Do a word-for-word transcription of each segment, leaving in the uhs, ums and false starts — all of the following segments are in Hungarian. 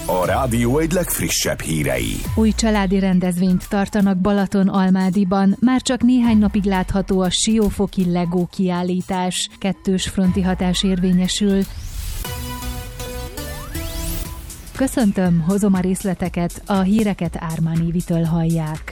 a rádió egy legfrissebb hírei. Új családi rendezvényt tartanak Balaton-Almádiban. Már csak néhány napig látható a siófoki Lego kiállítás. Kettős fronti hatás érvényesül. Köszöntöm, hozom a részleteket, a híreket Ármán Évitől hallják.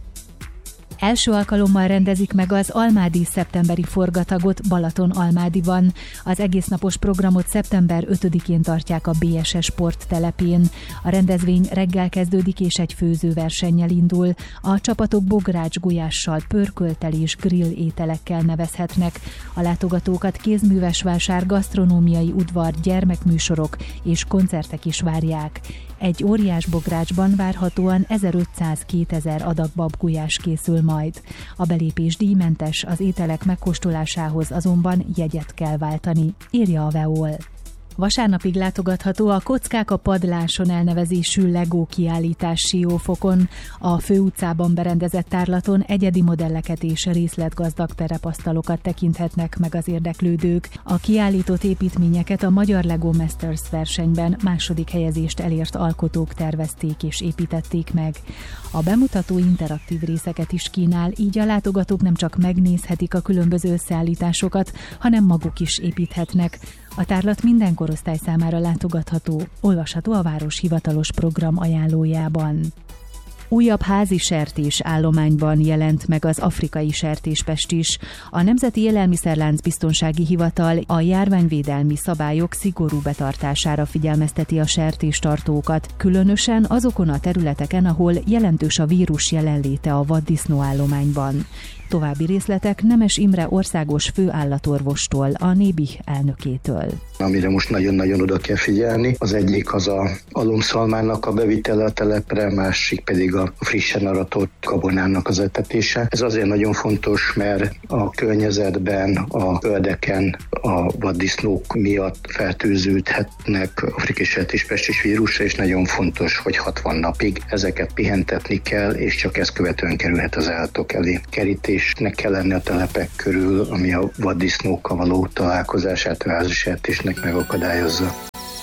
Első alkalommal rendezik meg az almádi szeptemberi forgatagot Balaton-Almádiban. Az egésznapos programot szeptember ötödikén tartják a bé es es sporttelepén. A rendezvény reggel kezdődik és egy főzőversennyel indul. A csapatok bogrács gulyással, pörkölttel és grill ételekkel nevezhetnek. A látogatókat kézműves vásár, gasztronómiai udvar, gyermekműsorok és koncertek is várják. Egy óriás bográcsban várhatóan ezerötszáz-kétezer adag babgulyás készül majd. A belépés díjmentes, az ételek megkóstolásához azonban jegyet kell váltani, írja a Veol. Vasárnapig látogatható a Kockák a padláson elnevezésű Lego kiállítás Siófokon. A főutcában berendezett tárlaton egyedi modelleket és részletgazdag terepasztalokat tekinthetnek meg az érdeklődők. A kiállított építményeket a Magyar Lego Masters versenyben második helyezést elért alkotók tervezték és építették meg. A bemutató interaktív részeket is kínál, így a látogatók nem csak megnézhetik a különböző összeállításokat, hanem maguk is építhetnek. A tárlat minden korosztály számára látogatható, olvasható a város hivatalos program ajánlójában. Újabb házi sertés állományban jelent meg az afrikai sertéspest is. A Nemzeti Élelmiszerlánc Biztonsági Hivatal a járványvédelmi szabályok szigorú betartására figyelmezteti a sertéstartókat, különösen azokon a területeken, ahol jelentős a vírus jelenléte a vaddisznó állományban. További részletek Nemes Imre országos főállatorvostól, a Nébih elnökétől. Amire most nagyon-nagyon oda kell figyelni, az egyik az a alomszalmának a bevitele a telepre, másik pedig a frissen aratott gabonának az etetése. Ez azért nagyon fontos, mert a környezetben, a földeken a vaddisznók miatt fertőződhetnek afrikai sertéspestis vírusra, és nagyon fontos, hogy hatvan napig ezeket pihentetni kell, és csak ezt követően kerülhet az állatok elé. Kerítésnek kell lenni a telepek körül, ami a vaddisznókkal való találkozását a házi sertésnek megakadályozza.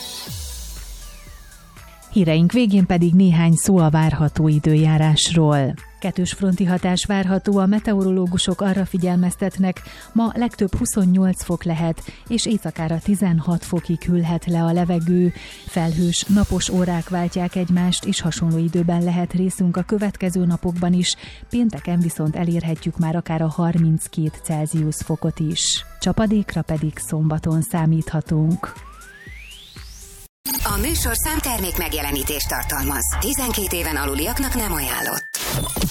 Híreink végén pedig néhány szó a várható időjárásról. Kettős fronti hatás várható, a meteorológusok arra figyelmeztetnek, ma legtöbb huszonnyolc fok lehet, és éjszakára tizenhat fokig hűlhet le a levegő. Felhős, napos órák váltják egymást, és hasonló időben lehet részünk a következő napokban is, pénteken viszont elérhetjük már akár a harminckét Celsius fokot is. Csapadékra pedig szombaton számíthatunk. A műsorszám termék megjelenítést tartalmaz. tizenkét éven aluliaknak nem ajánlott.